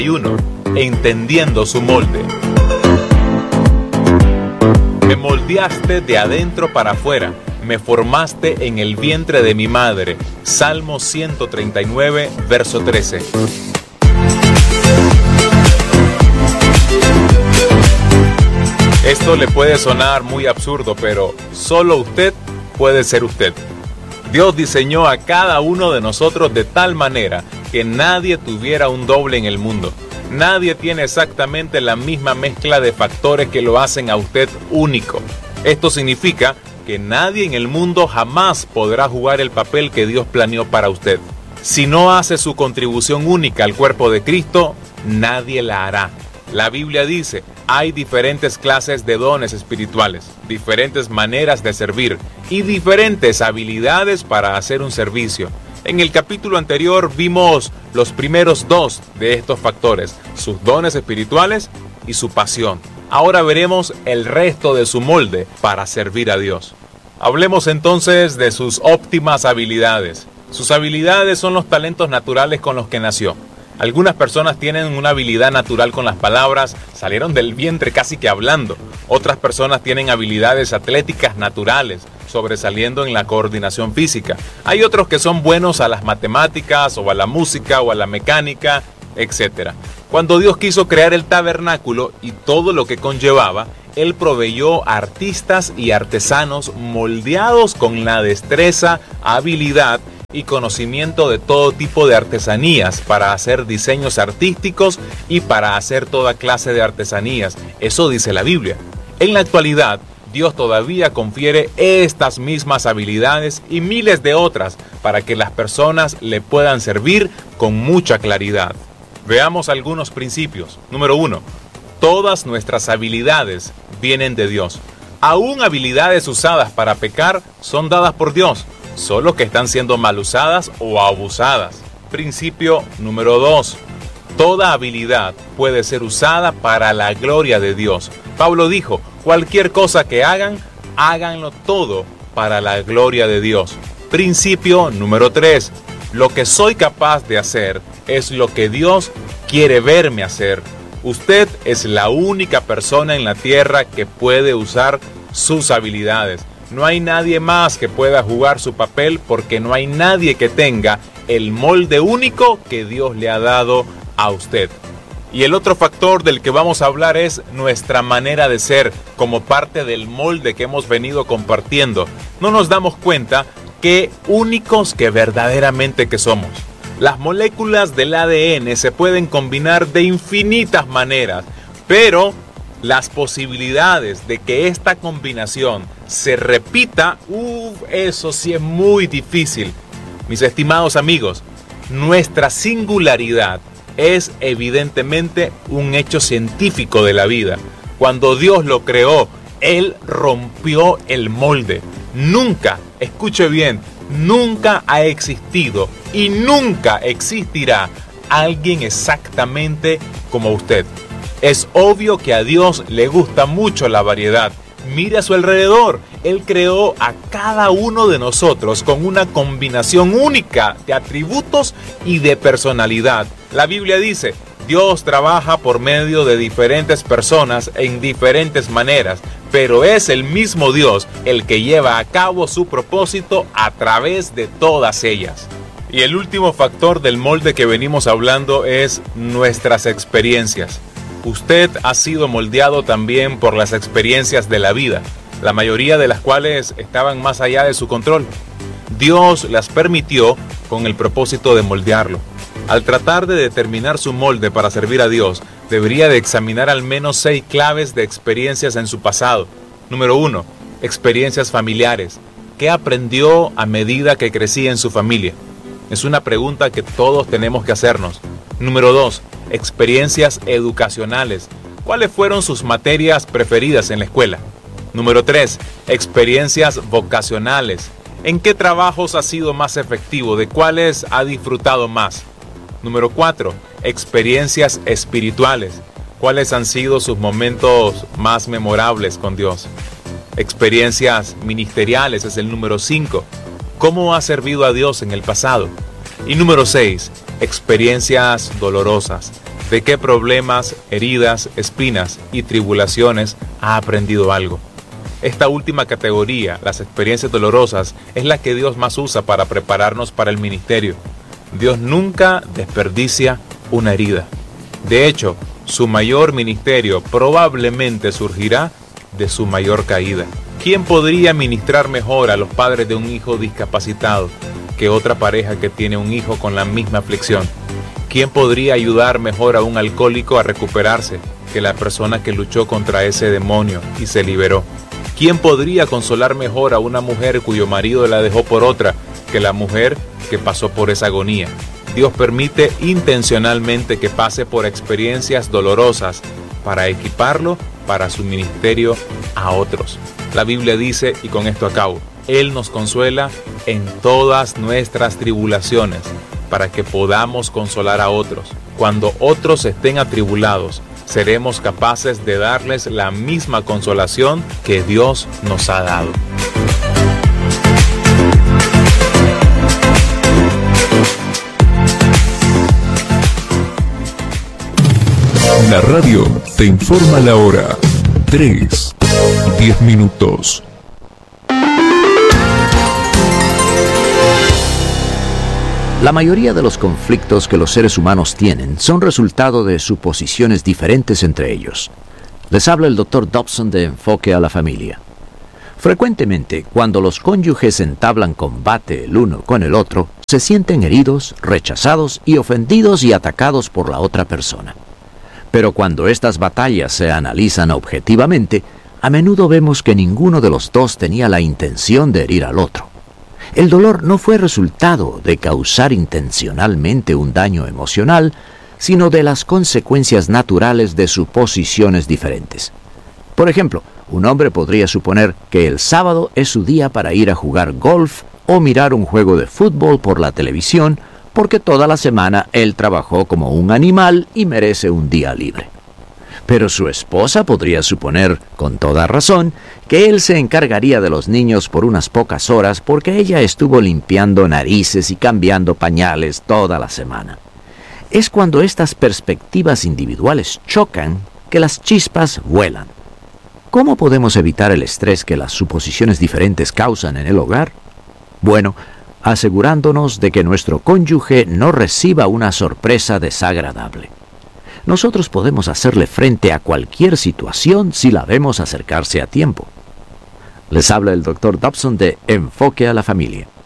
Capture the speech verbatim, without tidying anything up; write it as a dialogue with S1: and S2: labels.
S1: y uno. Entendiendo su molde. Me moldeaste de adentro para afuera. Me formaste en el vientre de mi madre. Salmo ciento treinta y nueve, verso trece. Esto le puede sonar muy absurdo, pero solo usted puede ser usted. Dios diseñó a cada uno de nosotros de tal manera que nadie tuviera un doble en el mundo. Nadie tiene exactamente la misma mezcla de factores que lo hacen a usted único. Esto significa que nadie en el mundo jamás podrá jugar el papel que Dios planeó para usted. Si no hace su contribución única al cuerpo de Cristo, nadie la hará. La Biblia dice, hay diferentes clases de dones espirituales, diferentes maneras de servir y diferentes habilidades para hacer un servicio. En el capítulo anterior vimos los primeros dos de estos factores, sus dones espirituales y su pasión. Ahora veremos el resto de su molde para servir a Dios. Hablemos entonces de sus óptimas habilidades. Sus habilidades son los talentos naturales con los que nació. Algunas personas tienen una habilidad natural con las palabras, salieron del vientre casi que hablando. Otras personas tienen habilidades atléticas naturales, sobresaliendo en la coordinación física. Hay otros que son buenos a las matemáticas, o a la música, o a la mecánica, etcétera. Cuando Dios quiso crear el tabernáculo y todo lo que conllevaba, Él proveyó artistas y artesanos moldeados con la destreza, habilidad y conocimiento de todo tipo de artesanías para hacer diseños artísticos y para hacer toda clase de artesanías. Eso dice la Biblia. En la actualidad, Dios todavía confiere estas mismas habilidades y miles de otras para que las personas le puedan servir con mucha claridad. Veamos algunos principios. Número uno. Todas nuestras habilidades vienen de Dios. Aún habilidades usadas para pecar son dadas por Dios, solo que están siendo mal usadas o abusadas. Principio número dos. Toda habilidad puede ser usada para la gloria de Dios. Pablo dijo, cualquier cosa que hagan, háganlo todo para la gloria de Dios. Principio número tres. Lo que soy capaz de hacer es lo que Dios quiere verme hacer. Usted es la única persona en la tierra que puede usar sus habilidades. No hay nadie más que pueda jugar su papel porque no hay nadie que tenga el molde único que Dios le ha dado a usted. Y el otro factor del que vamos a hablar es nuestra manera de ser, como parte del molde que hemos venido compartiendo. No nos damos cuenta qué únicos que verdaderamente que somos. Las moléculas del A D N se pueden combinar de infinitas maneras, pero las posibilidades de que esta combinación se repita, uff, eso sí es muy difícil. Mis estimados amigos, nuestra singularidad es evidentemente un hecho científico de la vida. Cuando Dios lo creó, Él rompió el molde. Nunca, escuche bien, nunca ha existido y nunca existirá alguien exactamente como usted. Es obvio que a Dios le gusta mucho la variedad. Mire a su alrededor. Él creó a cada uno de nosotros con una combinación única de atributos y de personalidad. La Biblia dice, Dios trabaja por medio de diferentes personas en diferentes maneras, pero es el mismo Dios el que lleva a cabo su propósito a través de todas ellas. Y el último factor del molde que venimos hablando es nuestras experiencias. Usted ha sido moldeado también por las experiencias de la vida, la mayoría de las cuales estaban más allá de su control. Dios las permitió con el propósito de moldearlo. Al tratar de determinar su molde para servir a Dios, debería de examinar al menos seis claves de experiencias en su pasado. Número uno, experiencias familiares. ¿Qué aprendió a medida que crecía en su familia? Es una pregunta que todos tenemos que hacernos. Número dos, experiencias educacionales. ¿Cuáles fueron sus materias preferidas en la escuela? Número tres, experiencias vocacionales. ¿En qué trabajos ha sido más efectivo? ¿De cuáles ha disfrutado más? Número cuatro, experiencias espirituales. ¿Cuáles han sido sus momentos más memorables con Dios? Experiencias ministeriales es el número cinco. ¿Cómo ha servido a Dios en el pasado? Y número seis, experiencias dolorosas. ¿De qué problemas, heridas, espinas y tribulaciones ha aprendido algo? Esta última categoría, las experiencias dolorosas, es la que Dios más usa para prepararnos para el ministerio. Dios nunca desperdicia una herida. De hecho, su mayor ministerio probablemente surgirá de su mayor caída. ¿Quién podría ministrar mejor a los padres de un hijo discapacitado que otra pareja que tiene un hijo con la misma aflicción? ¿Quién podría ayudar mejor a un alcohólico a recuperarse que la persona que luchó contra ese demonio y se liberó? ¿Quién podría consolar mejor a una mujer cuyo marido la dejó por otra que la mujer que pasó por esa agonía? Dios permite intencionalmente que pase por experiencias dolorosas para equiparlo para su ministerio a otros. La Biblia dice, y con esto acabo, Él nos consuela en todas nuestras tribulaciones para que podamos consolar a otros. Cuando otros estén atribulados, seremos capaces de darles la misma consolación que Dios nos ha dado.
S2: La radio te informa la hora. tres, diez minutos.
S3: La mayoría de los conflictos que los seres humanos tienen son resultado de suposiciones diferentes entre ellos. Les habla el doctor Dobson de Enfoque a la Familia. Frecuentemente, cuando los cónyuges entablan combate el uno con el otro, se sienten heridos, rechazados y ofendidos y atacados por la otra persona. Pero cuando estas batallas se analizan objetivamente, a menudo vemos que ninguno de los dos tenía la intención de herir al otro. El dolor no fue resultado de causar intencionalmente un daño emocional, sino de las consecuencias naturales de suposiciones diferentes. Por ejemplo, un hombre podría suponer que el sábado es su día para ir a jugar golf o mirar un juego de fútbol por la televisión, porque toda la semana él trabajó como un animal y merece un día libre. Pero su esposa podría suponer, con toda razón, que él se encargaría de los niños por unas pocas horas porque ella estuvo limpiando narices y cambiando pañales toda la semana. Es cuando estas perspectivas individuales chocan que las chispas vuelan. ¿Cómo podemos evitar el estrés que las suposiciones diferentes causan en el hogar? Bueno, asegurándonos de que nuestro cónyuge no reciba una sorpresa desagradable. Nosotros podemos hacerle frente a cualquier situación si la vemos acercarse a tiempo. Les habla el doctor Dobson de Enfoque a la Familia.